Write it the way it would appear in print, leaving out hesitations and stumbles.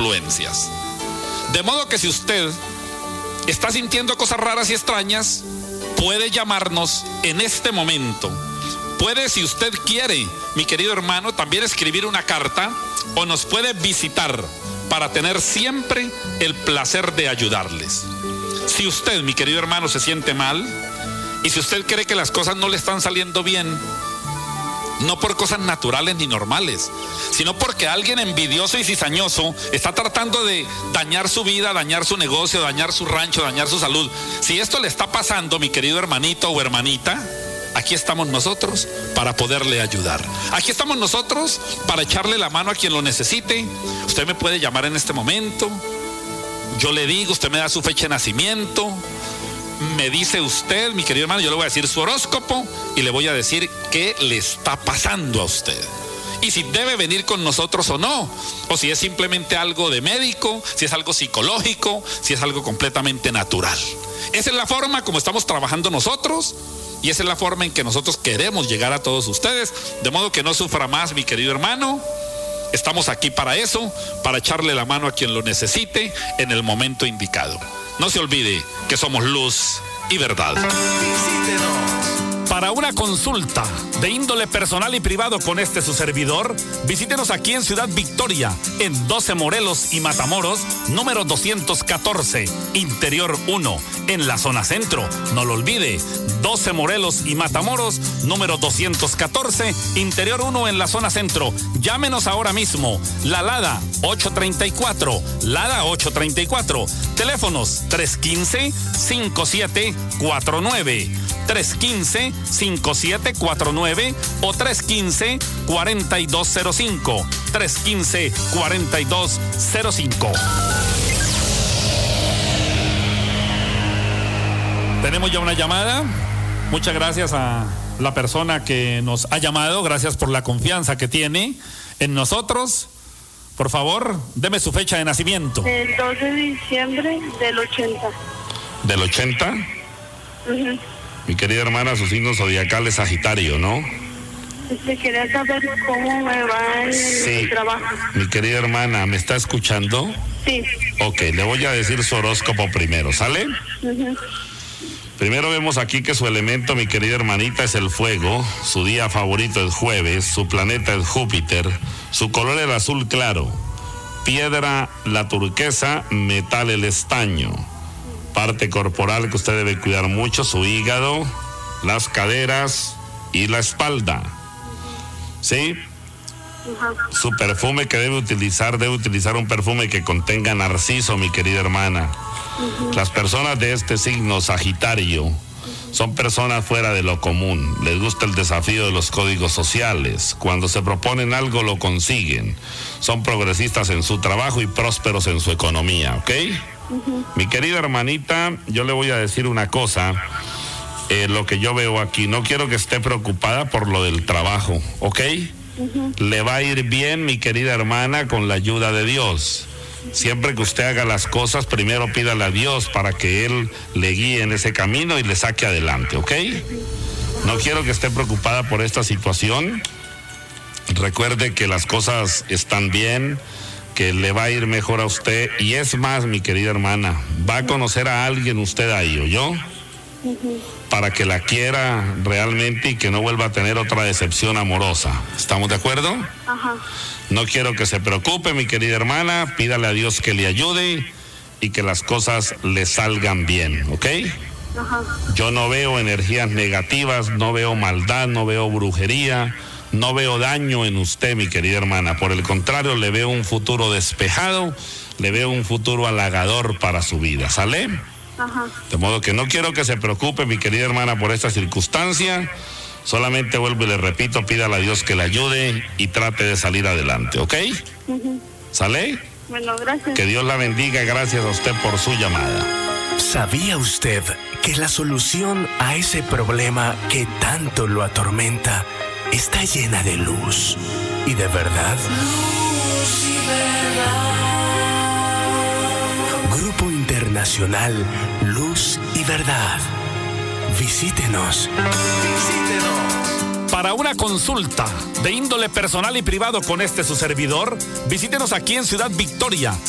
influencias. De modo que si usted está sintiendo cosas raras y extrañas, puede llamarnos en este momento. Puede, si usted quiere, mi querido hermano, también escribir una carta o nos puede visitar para tener siempre el placer de ayudarles. Si usted, mi querido hermano, se siente mal y si usted cree que las cosas no le están saliendo bien, no por cosas naturales ni normales, sino porque alguien envidioso y cizañoso está tratando de dañar su vida, dañar su negocio, dañar su rancho, dañar su salud. Si esto le está pasando, mi querido hermanito o hermanita, aquí estamos nosotros para poderle ayudar. Aquí estamos nosotros para echarle la mano a quien lo necesite. Usted me puede llamar en este momento. Yo le digo, usted me da su fecha de nacimiento. Me dice usted, mi querido hermano, yo le voy a decir su horóscopo y le voy a decir qué le está pasando a usted. Y si debe venir con nosotros o no, o si es simplemente algo de médico, si es algo psicológico, si es algo completamente natural. Esa es la forma como estamos trabajando nosotros y esa es la forma en que nosotros queremos llegar a todos ustedes, de modo que no sufra más, mi querido hermano. Estamos aquí para eso, para echarle la mano a quien lo necesite en el momento indicado. No se olvide que somos luz y verdad. Para una consulta de índole personal y privado con su servidor, visítenos aquí en Ciudad Victoria, en 12 Morelos y Matamoros, número 214, Interior 1, en la zona centro. No lo olvide, 12 Morelos y Matamoros, número 214, Interior 1, en la zona centro. Llámenos ahora mismo, la Lada 834, Lada 834, teléfonos 315-5749, 315-5749 o 315-4205, 315-4205. Tenemos ya una llamada. Muchas gracias a la persona que nos ha llamado. Gracias por la confianza que tiene en nosotros. Por favor, deme su fecha de nacimiento. El 2 de diciembre del 80. ¿Del 80? Uh-huh. Mi querida hermana, su signo zodiacal es Sagitario, ¿no? Quería saber cómo me va en el trabajo. Mi querida hermana, ¿me está escuchando? Sí. Ok, le voy a decir su horóscopo primero, ¿sale? Uh-huh. Primero vemos aquí que su elemento, mi querida hermanita, es el fuego. Su día favorito es jueves. Su planeta es Júpiter. Su color el azul claro. Piedra la turquesa. Metal el estaño. Parte corporal que usted debe cuidar mucho: su hígado, las caderas y la espalda. ¿Sí? Uh-huh. Su perfume que debe utilizar un perfume que contenga narciso, mi querida hermana. Uh-huh. Las personas de este signo Sagitario son personas fuera de lo común. Les gusta el desafío de los códigos sociales. Cuando se proponen algo lo consiguen. Son progresistas en su trabajo y prósperos en su economía, ¿ok? Uh-huh. Mi querida hermanita, yo le voy a decir una cosa. Lo que yo veo aquí, no quiero que esté preocupada por lo del trabajo, ¿ok? Uh-huh. Le va a ir bien, mi querida hermana, con la ayuda de Dios. Siempre que usted haga las cosas, primero pídale a Dios para que Él le guíe en ese camino y le saque adelante, ¿ok? No quiero que esté preocupada por esta situación. Recuerde que las cosas están bien, que le va a ir mejor a usted. Y es más, mi querida hermana, va a conocer a alguien usted ahí, ¿oyó? Uh-huh. Para que la quiera realmente y que no vuelva a tener otra decepción amorosa. ¿Estamos de acuerdo? Ajá. No quiero que se preocupe, mi querida hermana. Pídale a Dios que le ayude y que las cosas le salgan bien, ¿ok? Ajá. Yo no veo energías negativas, no veo maldad, no veo brujería, no veo daño en usted, mi querida hermana. Por el contrario, le veo un futuro despejado, le veo un futuro halagador para su vida, ¿sale? Ajá. De modo que no quiero que se preocupe, mi querida hermana, por esta circunstancia. Solamente vuelvo y le repito, pídale a Dios que le ayude y trate de salir adelante, ¿ok? Uh-huh. ¿Sale? Bueno, gracias. Que Dios la bendiga, gracias a usted por su llamada. ¿Sabía usted que la solución a ese problema que tanto lo atormenta está llena de luz y de verdad? Luz y verdad. Grupo Internacional Luz y Verdad. Visítenos. Para una consulta de índole personal y privado con su servidor, visítenos aquí en Ciudad Victoria,